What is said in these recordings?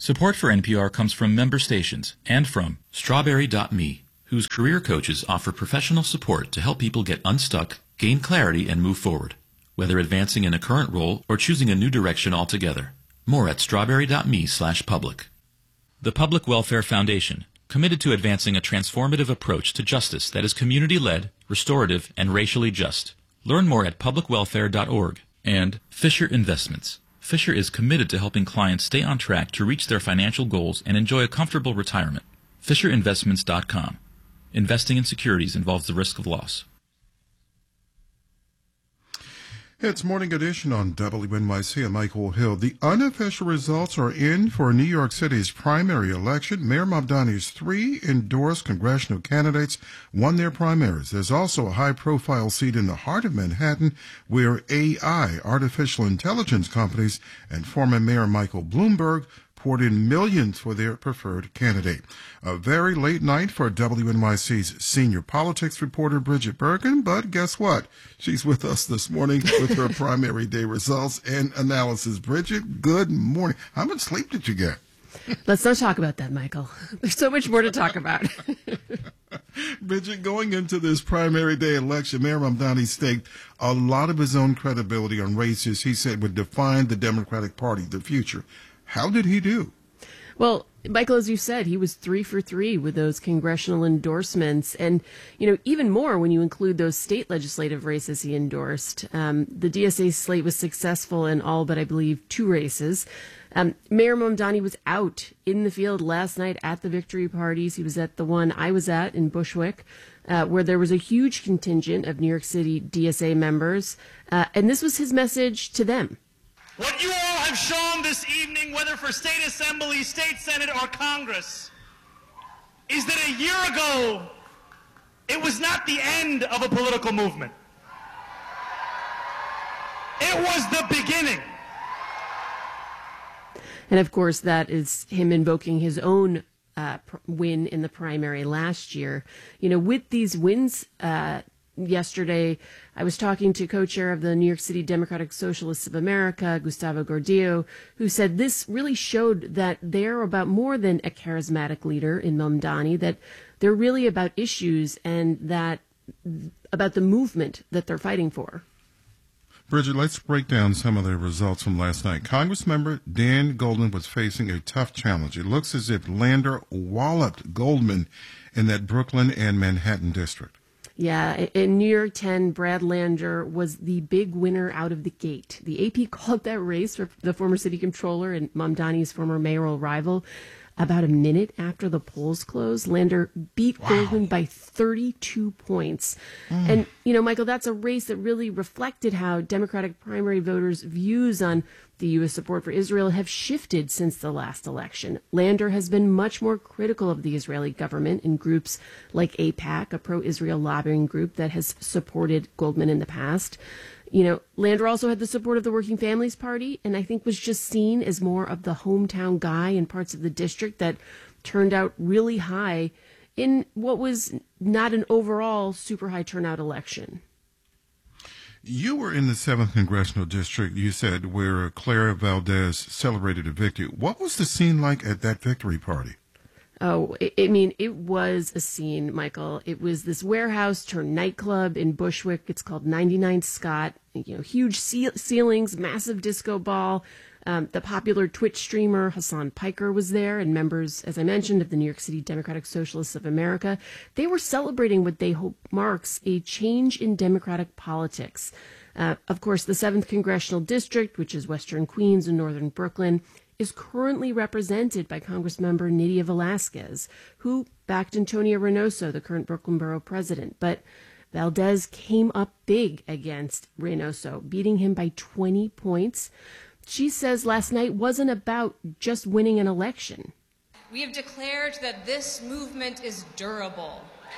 Support for NPR comes from member stations and from Strawberry.me, whose career coaches offer professional support to help people get unstuck, gain clarity, and move forward, whether advancing in a current role or choosing a new direction altogether. More at strawberry.me/public. The Public Welfare Foundation, committed to advancing a transformative approach to justice that is community-led, restorative, and racially just. Learn more at publicwelfare.org. And Fisher Investments. Fisher is committed to helping clients stay on track to reach their financial goals and enjoy a comfortable retirement. FisherInvestments.com. Investing in securities involves the risk of loss. It's Morning Edition on WNYC. I'm Michael Hill. The unofficial results are in for New York City's primary election. Mayor Mamdani's 3 endorsed congressional candidates won their primaries. There's also a high-profile seat in the heart of Manhattan where AI, artificial intelligence companies, and former Mayor Michael Bloomberg poured in millions for their preferred candidate. A very late night for WNYC's senior politics reporter, Bridget Bergen, but guess what? She's with us this morning with her primary day results and analysis. Bridget, good morning. How much sleep did you get? Let's not talk about that, Michael. There's so much more to talk about. Bridget, going into this primary day election, Mayor Mamdani staked a lot of his own credibility on races he said would define the Democratic Party, the future. How did he do? Well, Michael, as you said, he was 3 for 3 with those congressional endorsements. And, even more when you include those state legislative races he endorsed. The DSA slate was successful in all but, I believe, 2 races. Mayor Mamdani was out in the field last night at the victory parties. He was at the one I was at in Bushwick, where there was a huge contingent of New York City DSA members. And this was his message to them. What you all have shown this evening, whether for state assembly, state senate, or Congress, is that a year ago, it was not the end of a political movement. It was the beginning. And of course, that is him invoking his own win in the primary last year. With these wins, yesterday, I was talking to co-chair of the New York City Democratic Socialists of America, Gustavo Gordillo, who said this really showed that they're about more than a charismatic leader in Mamdani, that they're really about issues and that about the movement that they're fighting for. Bridget, let's break down some of the results from last night. Congressmember Dan Goldman was facing a tough challenge. It looks as if Lander walloped Goldman in that Brooklyn and Manhattan district. Yeah, in New York 10, Brad Lander was the big winner out of the gate. The AP called that race for the former city controller and Mamdani's former mayoral rival about a minute after the polls closed. Lander beat Goldman by 32 points. And, Michael, that's a race that really reflected how Democratic primary voters' views on the U.S. support for Israel have shifted since the last election. Lander has been much more critical of the Israeli government in groups like AIPAC, a pro-Israel lobbying group that has supported Goldman in the past. Lander also had the support of the Working Families Party, and I think was just seen as more of the hometown guy in parts of the district that turned out really high in what was not an overall super high turnout election. You were in the 7th Congressional District, you said, where Clara Valdez celebrated a victory. What was the scene like at that victory party? Oh, it was a scene, Michael. It was this warehouse turned nightclub in Bushwick. It's called 99 Scott. Huge ceilings, massive disco ball. The popular Twitch streamer Hassan Piker was there, and members, as I mentioned, of the New York City Democratic Socialists of America. They were celebrating what they hope marks a change in Democratic politics. Of course, the 7th Congressional District, which is Western Queens and Northern Brooklyn, is currently represented by Congressmember Nydia Velázquez, who backed Antonio Reynoso, the current Brooklyn Borough president. But Valdez came up big against Reynoso, beating him by 20 points. She says last night wasn't about just winning an election. We have declared that this movement is durable.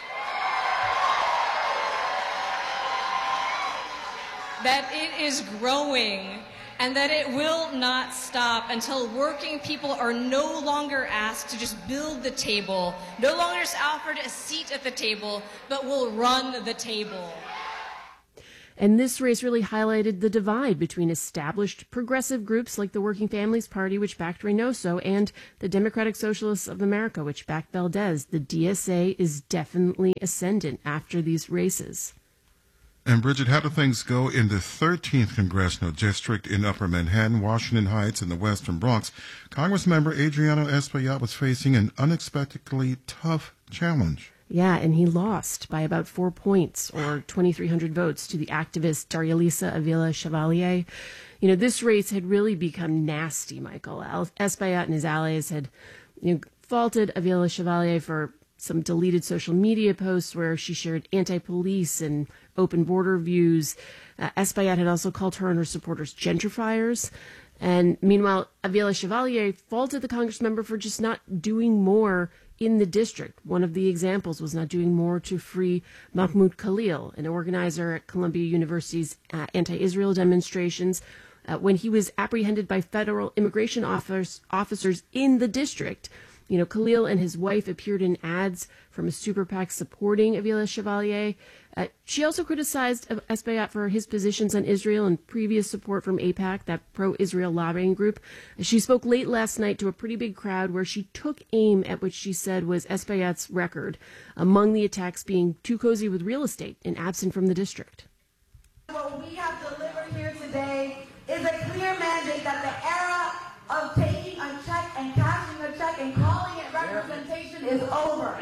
That it is growing, and that it will not stop until working people are no longer asked to just build the table, no longer just offered a seat at the table, but will run the table. And this race really highlighted the divide between established progressive groups like the Working Families Party, which backed Reynoso, and the Democratic Socialists of America, which backed Valdez. The DSA is definitely ascendant after these races. And Bridget, how do things go in the 13th Congressional District in Upper Manhattan, Washington Heights, and the Western Bronx? Congressmember Adriano Espaillat was facing an unexpectedly tough challenge. Yeah, and he lost by about 4 points, or 2,300 votes, to the activist Darialisa Avila Chevalier. You know, this race had really become nasty, Michael. Espaillat and his allies had faulted Avila Chevalier for some deleted social media posts where she shared anti-police and open border views. Espaillat had also called her and her supporters gentrifiers. And meanwhile, Avila Chevalier faulted the congressmember for just not doing more in the district. One of the examples was not doing more to free Mahmoud Khalil, an organizer at Columbia University's anti-Israel demonstrations, when he was apprehended by federal immigration officers in the district. You know, Khalil and his wife appeared in ads from a super PAC supporting Avila Chevalier. She also criticized Espaillat for his positions on Israel and previous support from AIPAC, that pro-Israel lobbying group. She spoke late last night to a pretty big crowd where she took aim at what she said was Espaillat's record, among the attacks being too cozy with real estate and absent from the district. What we have delivered here today is a clear mandate that the era of taking a check and cashing a check and calling it representation is over.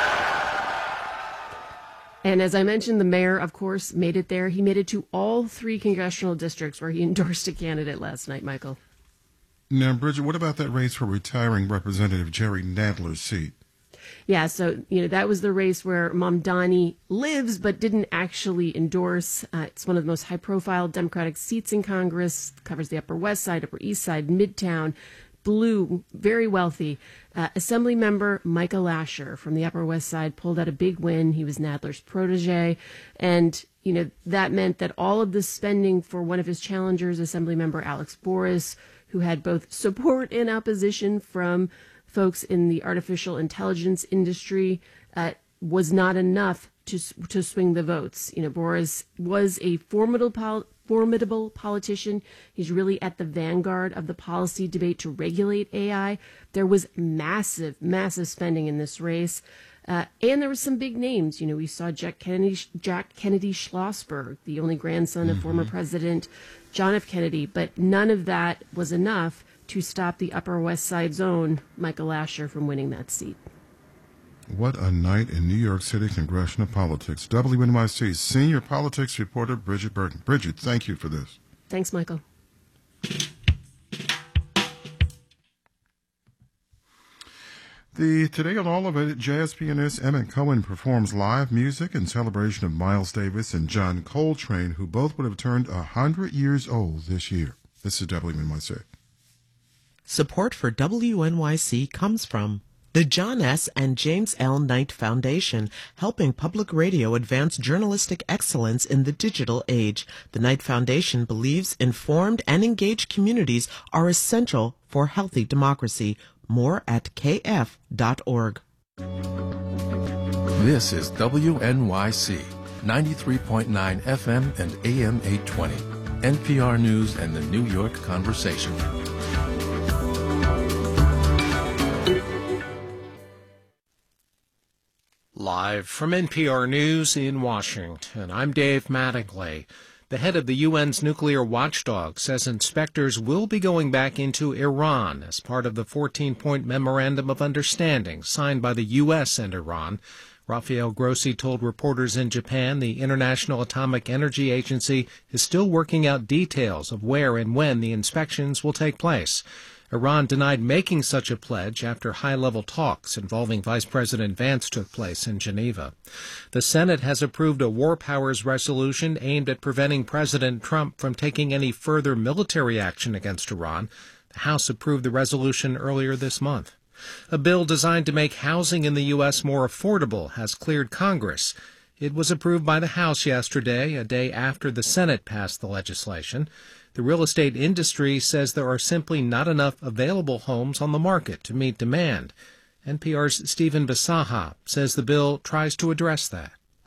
And as I mentioned, the mayor, of course, made it there. He made it to all 3 congressional districts where he endorsed a candidate last night, Michael. Now, Bridget, what about that race for retiring Representative Jerry Nadler's seat? Yeah, so, that was the race where Mamdani lives but didn't actually endorse. It's one of the most high-profile Democratic seats in Congress, covers the Upper West Side, Upper East Side, Midtown, blue, very wealthy. Assemblymember Micah Lasher from the Upper West Side pulled out a big win. He was Nadler's protege. And, that meant that all of the spending for one of his challengers, Assemblymember Alex Boris, who had both support and opposition from folks in the artificial intelligence industry, was not enough to swing the votes. Boris was a formidable politician. He's really at the vanguard of the policy debate to regulate AI. There was massive spending in this race. And there were some big names. We saw Jack Kennedy Schlossberg, the only grandson of former President John F. Kennedy. But none of that was enough to stop the Upper West Side's own Michael Lasher from winning that seat. What a night in New York City congressional politics. WNYC senior politics reporter Bridget Burton. Bridget, thank you for this. Thanks, Michael. The Today on All of It jazz pianist Emmett Cohen performs live music in celebration of Miles Davis and John Coltrane, who both would have turned 100 years old this year. This is WNYC. Support for WNYC comes from the John S. and James L. Knight Foundation, helping public radio advance journalistic excellence in the digital age. The Knight Foundation believes informed and engaged communities are essential for healthy democracy. More at kf.org. This is WNYC, 93.9 FM and AM 820, NPR News and the New York Conversation. Live from NPR News in Washington, I'm Dave Mattingly. The head of the UN's nuclear watchdog says inspectors will be going back into Iran as part of the 14-point Memorandum of Understanding signed by the U.S. and Iran. Rafael Grossi told reporters in Japan the International Atomic Energy Agency is still working out details of where and when the inspections will take place. Iran denied making such a pledge after high-level talks involving Vice President Vance took place in Geneva. The Senate has approved a war powers resolution aimed at preventing President Trump from taking any further military action against Iran. The House approved the resolution earlier this month. A bill designed to make housing in the U.S. more affordable has cleared Congress. It was approved by the House yesterday, a day after the Senate passed the legislation. The real estate industry says there are simply not enough available homes on the market to meet demand. NPR's Stephen Bisaha says the bill tries to address that.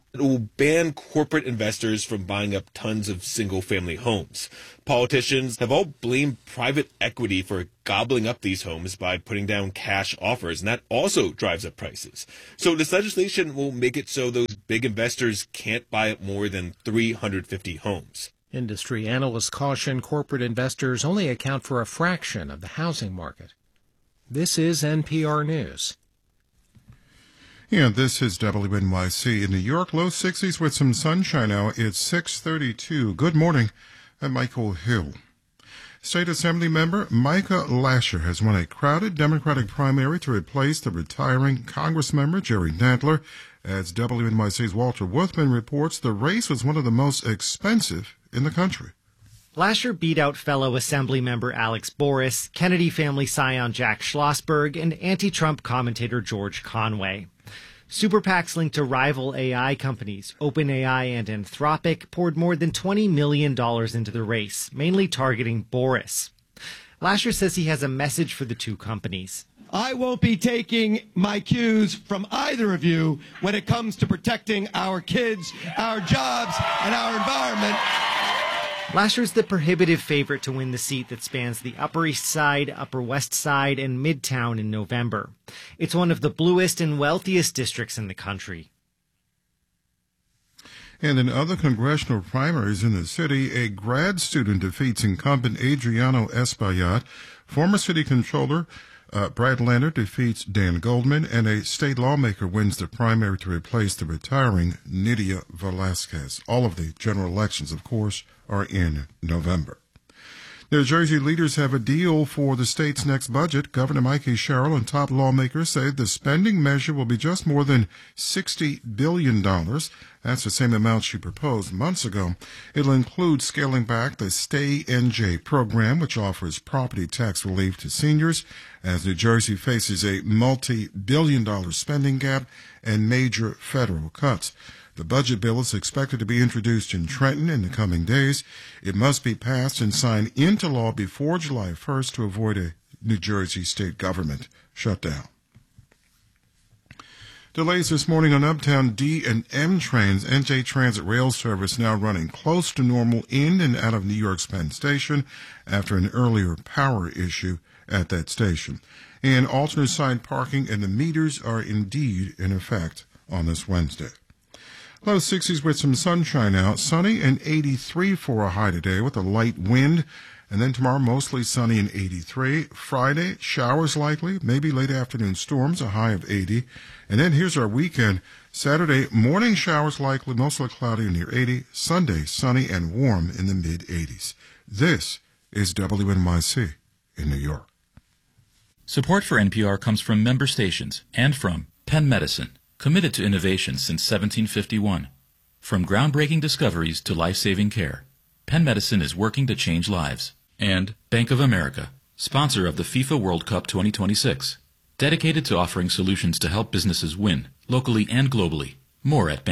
It will ban corporate investors from buying up tons of single-family homes. Politicians have all blamed private equity for gobbling up these homes by putting down cash offers, and that also drives up prices. So this legislation will make it so those big investors can't buy up more than 350 homes. Industry analysts caution corporate investors only account for a fraction of the housing market. This is NPR News. Yeah, this is WNYC in New York. Low 60s with some sunshine now. It's 6:32. Good morning. I'm Michael Hill. State Assembly member Micah Lasher has won a crowded Democratic primary to replace the retiring Congress member Jerry Nadler. As WNYC's Walter Wuthman reports, the race was one of the most expensive in the country. Lasher beat out fellow Assembly member Alex Boris, Kennedy family scion Jack Schlossberg, and anti-Trump commentator George Conway. Super PACs linked to rival AI companies, OpenAI and Anthropic, poured more than $20 million into the race, mainly targeting Boris. Lasher says he has a message for the two companies. I won't be taking my cues from either of you when it comes to protecting our kids, our jobs, and our environment. Lasher's the prohibitive favorite to win the seat that spans the Upper East Side, Upper West Side, and Midtown in November. It's one of the bluest and wealthiest districts in the country. And in other congressional primaries in the city, a grad student defeats incumbent Adriano Espaillat. Former city controller Brad Lander defeats Dan Goldman, and a state lawmaker wins the primary to replace the retiring Nydia Velasquez. All of the general elections, of course, are in November. New Jersey leaders have a deal for the state's next budget. Governor Mikey Sherrill and top lawmakers say the spending measure will be just more than $60 billion. That's the same amount she proposed months ago. It'll include scaling back the Stay NJ program, which offers property tax relief to seniors, as New Jersey faces a multi-billion-dollar spending gap and major federal cuts. The budget bill is expected to be introduced in Trenton in the coming days. It must be passed and signed into law before July 1st to avoid a New Jersey state government shutdown. Delays this morning on Uptown D and M trains. NJ Transit rail service now running close to normal in and out of New York's Penn Station after an earlier power issue at that station. And alternate side parking and the meters are indeed in effect on this Wednesday. Low 60s with some sunshine out. Sunny and 83 for a high today with a light wind. And then tomorrow, mostly sunny and 83. Friday, showers likely, maybe late afternoon storms, a high of 80. And then here's our weekend. Saturday, morning showers likely, mostly cloudy and near 80. Sunday, sunny and warm in the mid-80s. This is WNYC in New York. Support for NPR comes from member stations and from Penn Medicine, committed to innovation since 1751. From groundbreaking discoveries to life-saving care, Penn Medicine is working to change lives. And Bank of America, sponsor of the FIFA World Cup 2026, dedicated to offering solutions to help businesses win, locally and globally. More at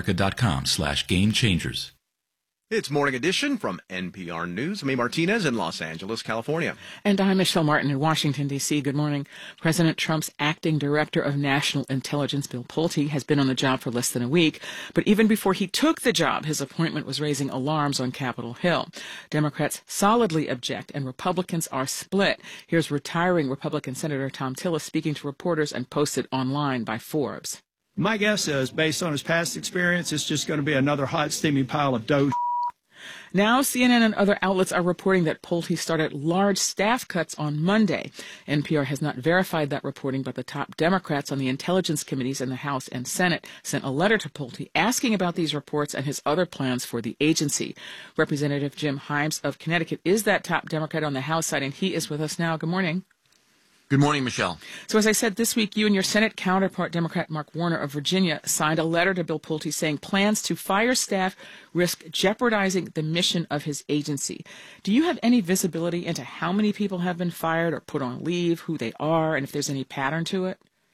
bankofamerica.com/gamechangers. It's Morning Edition from NPR News. I'm A. Martinez in Los Angeles, California. And I'm Michelle Martin in Washington, D.C. Good morning. President Trump's acting director of national intelligence, Bill Pulte, has been on the job for less than a week. But even before he took the job, his appointment was raising alarms on Capitol Hill. Democrats solidly object, and Republicans are split. Here's retiring Republican Senator Thom Tillis speaking to reporters and posted online by Forbes. My guess is, based on his past experience, it's just going to be another hot, steamy pile of dough. Now, CNN and other outlets are reporting that Pulte started large staff cuts on Monday. NPR has not verified that reporting, but the top Democrats on the intelligence committees in the House and Senate sent a letter to Pulte asking about these reports and his other plans for the agency. Representative Jim Himes of Connecticut is that top Democrat on the House side, and he is with us now. Good morning. Good morning, Michelle. So as I said, this week, you and your Senate counterpart, Democrat Mark Warner of Virginia, signed a letter to Bill Pulte saying plans to fire staff risk jeopardizing the mission of his agency. Do you have any visibility into how many people have been fired or put on leave, who they are, and if there's any pattern to it?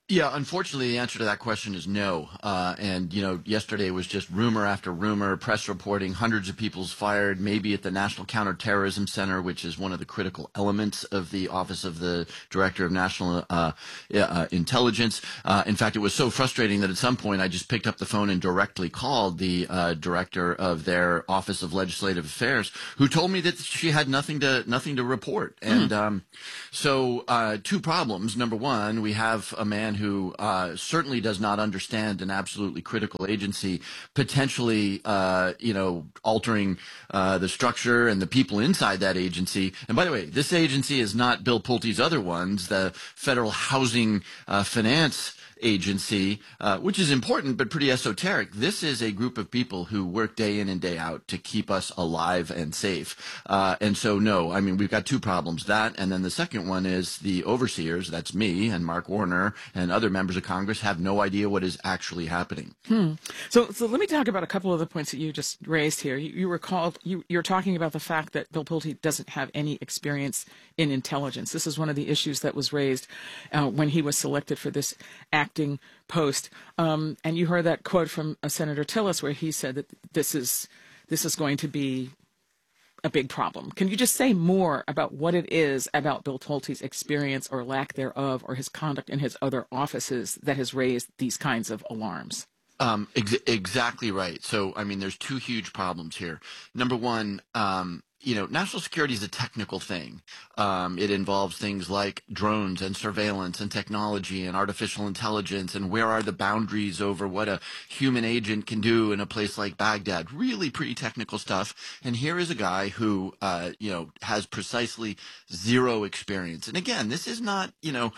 Yeah, unfortunately, the answer to that question is no. And, yesterday was just rumor after rumor, press reporting, hundreds of people's fired, maybe at the National Counterterrorism Center, which is one of the critical elements of the Office of the Director of National Intelligence. In fact, it was so frustrating that at some point I just picked up the phone and directly called the director of their Office of Legislative Affairs, who told me that she had nothing to report. And so two problems. Number one, we have a man who certainly does not understand an absolutely critical agency, potentially, altering the structure and the people inside that agency. And by the way, this agency is not Bill Pulte's other ones, the Federal Housing Finance Agency, which is important but pretty esoteric. This is a group of people who work day in and day out to keep us alive and safe. And so, no, I mean, we've got two problems. That, and then the second one is the overseers, that's me and Mark Warner and other members of Congress, have no idea what is actually happening. So let me talk about a couple of the points that you just raised here. You're talking about the fact that Bill Pulte doesn't have any experience in intelligence. This is one of the issues that was raised when he was selected for this acting post. And you heard that quote from Senator Tillis where he said that this is going to be a big problem. Can you just say more about what it is about Bill Pulte's experience or lack thereof or his conduct in his other offices that has raised these kinds of alarms? Exactly right. So, I mean, there's two huge problems here. Number one, national security is a technical thing. It involves things like drones and surveillance and technology and artificial intelligence and where are the boundaries over what a human agent can do in a place like Baghdad. Really pretty technical stuff. And here is a guy who, has precisely zero experience. And again, this is not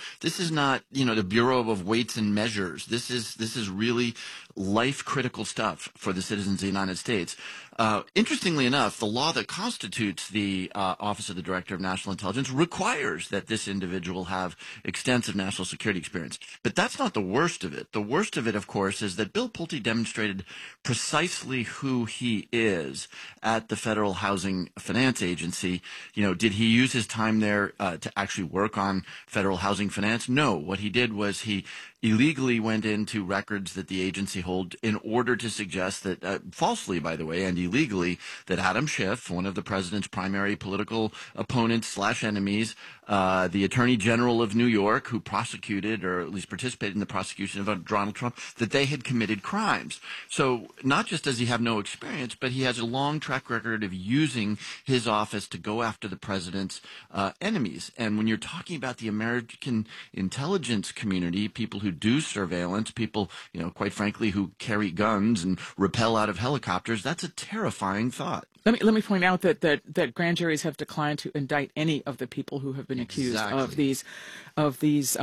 the Bureau of Weights and Measures. This is really life critical stuff for the citizens of the United States. Interestingly enough, the law that constitutes the Office of the Director of National Intelligence requires that this individual have extensive national security experience. But that's not the worst of it. The worst of it, of course, is that Bill Pulte demonstrated precisely who he is at the Federal Housing Finance Agency. Did he use his time there to actually work on federal housing finance? No. What he did was he illegally went into records that the agency hold in order to suggest that, falsely, by the way, and illegally, that Adam Schiff, one of the president's primary political opponents / enemies, the Attorney General of New York, who prosecuted or at least participated in the prosecution of Donald Trump, that they had committed crimes. So not just does he have no experience, but he has a long track record of using his office to go after the president's enemies. And when you're talking about the American intelligence community, people who do surveillance, people, quite frankly, who carry guns and rappel out of helicopters, that's a terrifying thought. Let me point out that grand juries have declined to indict any of the people who have been accused of these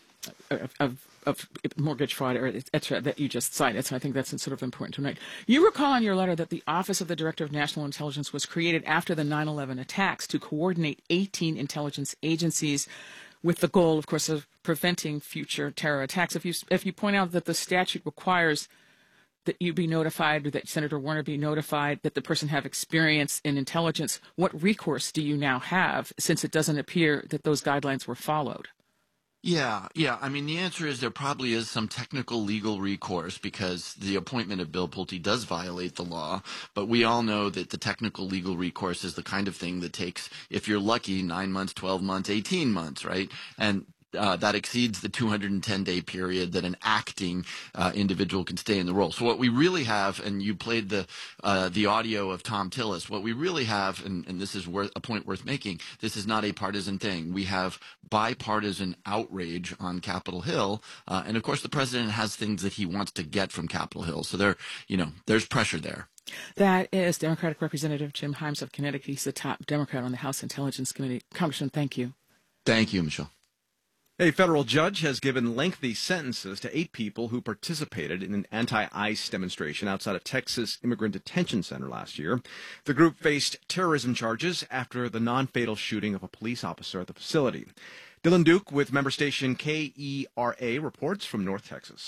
mortgage fraud, or et cetera, that you just cited. So I think that's sort of important to note. You recall in your letter that the Office of the Director of National Intelligence was created after the 9/11 attacks to coordinate 18 intelligence agencies, with the goal, of course, of preventing future terror attacks. If you point out that the statute requires that you be notified, or that Senator Warner be notified, that the person have experience in intelligence, what recourse do you now have, since it doesn't appear that those guidelines were followed? Yeah. I mean, the answer is there probably is some technical legal recourse because the appointment of Bill Pulte does violate the law. But we all know that the technical legal recourse is the kind of thing that takes, if you're lucky, 9 months, 12 months, 18 months, right? And that exceeds the 210-day period that an acting individual can stay in the role. So what we really have, and you played the audio of Tom Tillis, what we really have, and this is a point worth making, this is not a partisan thing. We have bipartisan outrage on Capitol Hill, and of course the president has things that he wants to get from Capitol Hill. So there's pressure there. That is Democratic Representative Jim Himes of Connecticut. He's the top Democrat on the House Intelligence Committee. Congressman, thank you. Thank you, Michelle. A federal judge has given lengthy sentences to 8 people who participated in an anti-ICE demonstration outside a Texas immigrant detention center last year. The group faced terrorism charges after the non-fatal shooting of a police officer at the facility. Dylan Duke with member station KERA reports from North Texas.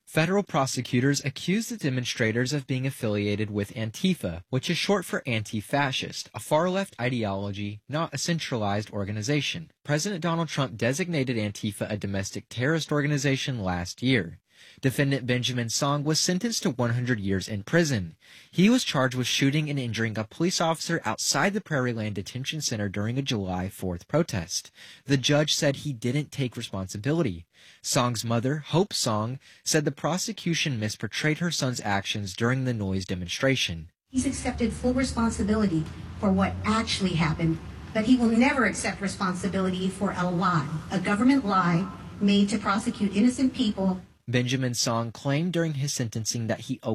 Federal prosecutors accused the demonstrators of being affiliated with Antifa, which is short for anti-fascist, a far-left ideology, not a centralized organization. President Donald Trump designated Antifa a domestic terrorist organization last year. Defendant Benjamin Song was sentenced to 100 years in prison. He was charged with shooting and injuring a police officer outside the Prairieland Detention Center during a July 4th protest. The judge said he didn't take responsibility. Song's mother, Hope Song, said the prosecution misportrayed her son's actions during the noise demonstration. He's accepted full responsibility for what actually happened, but he will never accept responsibility for a lie, a government lie made to prosecute innocent people. Benjamin Song claimed during his sentencing that he